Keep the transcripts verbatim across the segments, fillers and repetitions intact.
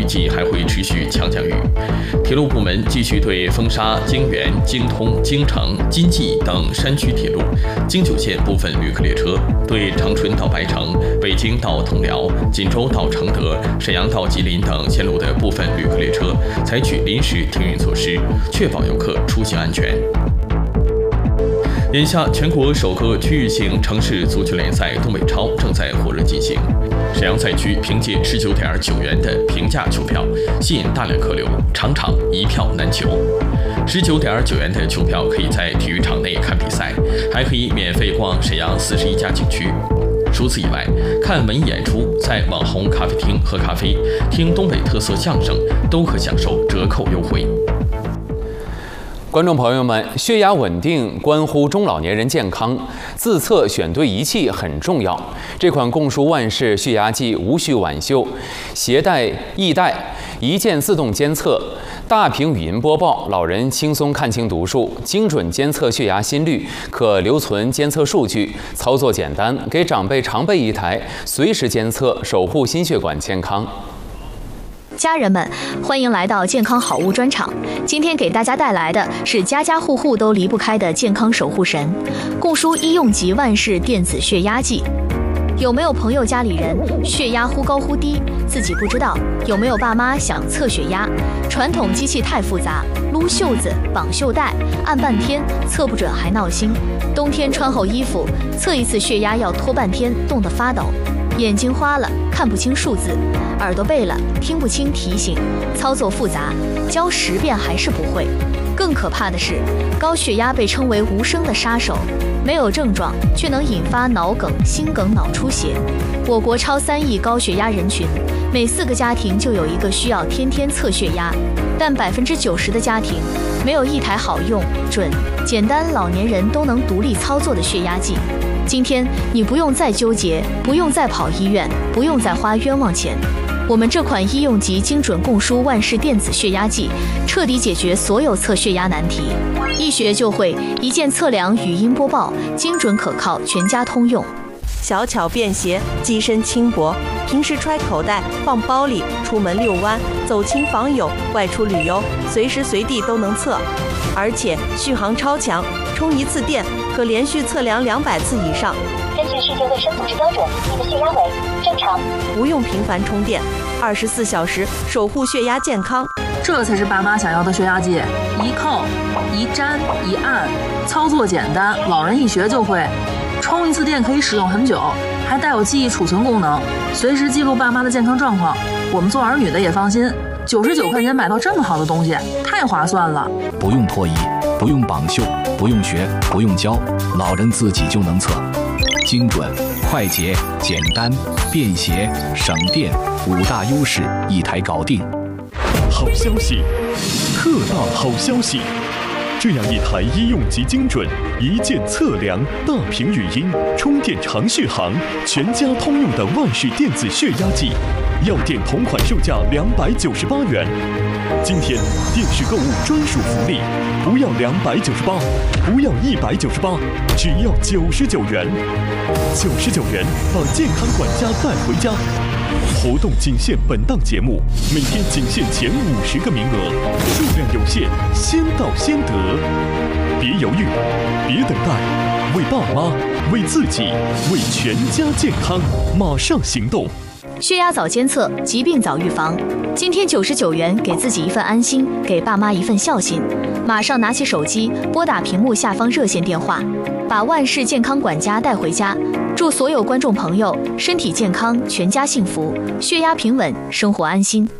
计还会持续强降雨。铁路部门继续对风沙、京原、京通、京承、津冀等山区铁路、京九线部分旅客列车，对长春到白城、北京到通辽、锦州到承德、沈阳到吉林等线路的部分旅客列车采取临时停运措施，确保游客出行安全。眼下，全国首个区域性城市足球联赛东北超正在火热进行。沈阳赛区凭借十九点九元的平价球票，吸引大量客流，场场一票难求。十九点九元的球票可以在体育场内看比赛，还可以免费逛沈阳四十一家景区。除此以外，看文艺演出，在网红咖啡厅喝咖啡，听东北特色相声，都可享受折扣优惠。 观众朋友们，血压稳定关乎中老年人健康，自测选对仪器很重要。这款共舒万氏血压计无需挽袖，携带易带，一键自动监测，大屏语音播报，老人轻松看清读数，精准监测血压心率，可留存监测数据，操作简单，给长辈常备一台，随时监测，守护心血管健康。 家人们，欢迎来到健康好物专场。今天给大家带来的是家家户户都离不开的健康守护神——共舒医用级万氏电子血压计。有没有朋友家里人血压忽高忽低，自己不知道？有没有爸妈想测血压？传统机器太复杂，撸袖子、绑袖带，按半天测不准还闹心。冬天穿厚衣服，测一次血压要拖半天，冻得发抖。眼睛花了，看不清数字；耳朵背了，听不清提醒。操作复杂，教十遍还是不会。更可怕的是，高血压被称为无声的杀手，没有症状却能引发脑梗、心梗、脑出血。我国超三亿高血压人群，每四个家庭就有一个需要天天测血压，但百分之九十的家庭没有一台好用、准、简单、老年人都能独立操作的血压计。今天你不用再纠结，不用再跑医院，不用再花冤枉钱。我们这款医用级精准共舒万氏电子血压计，彻底解决所有测血压难题，一学就会，一键测量，语音播报，精准可靠，全家通用。 小巧便携，机身轻薄，平时揣口袋、放包里，出门遛弯、走亲访友、外出旅游，随时随地都能测。而且续航超强，充一次电可连续测量两百次以上。 根据世界卫生组织标准，你的血压为正常， 不用频繁充电，二十四小时守护血压健康。 这才是爸妈想要的血压计，一扣、一粘、一按，操作简单，老人一学就会。充一次电可以使用很久，还带有记忆储存功能，随时记录爸妈的健康状况。我们做儿女的也放心，九十九块钱买到这么好的东西，太划算了。 不用脱衣，不用绑袖，不用学，不用教，老人自己就能测。精准、快捷、简单、便携、省电，五大优势一台搞定。 好消息，特大好消息！这样一台医用级精准、一键测量、大屏语音、充电长续航、全家通用的万氏电子血压计，药店同款售价两百九十八元。今天电视购物专属福利，不要两百九十八，不要一百九十八，只要九十九元。九十九元把健康管家带回家。活动仅限本档节目，每天仅限前五十个名额，数量有限，先到先得。别犹豫，别等待，为爸妈、为自己、为全家健康，马上行动！ 血压早监测，疾病早预防。今天九十九元，给自己一份安心，给爸妈一份孝心。马上拿起手机，拨打屏幕下方热线电话，把万氏健康管家带回家。祝所有观众朋友身体健康，全家幸福，血压平稳，生活安心。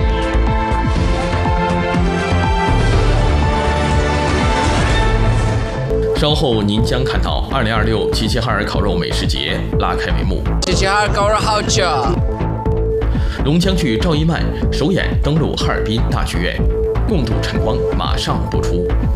稍后您将看到二零二六齐齐哈尔烤肉美食节拉开帷幕。 齐齐哈尔烤肉好吃。 龙江剧赵一曼首演登陆哈尔滨大剧院，共度晨光马上播出。